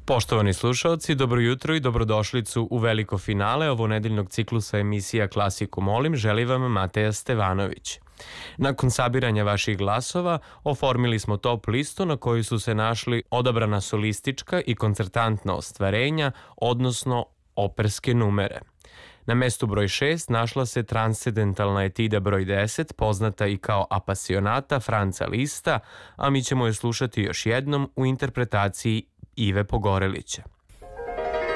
Poštovani slušalci, dobro jutro i dobrodošlicu u veliko finale ovonedeljnog ciklusa emisija Klasiku molim, želi vam Mateja Stevanović. Nakon sabiranja vaših glasova, oformili smo top listu na kojoj su se našli odabrana solistička i koncertantna ostvarenja, odnosno operske numere. Na mestu broj 6 našla se transcendentalna etida broj 10, poznata i kao Apasionata Franca Lista, a mi ćemo je slušati još jednom u interpretaciji Ive Pogorelića.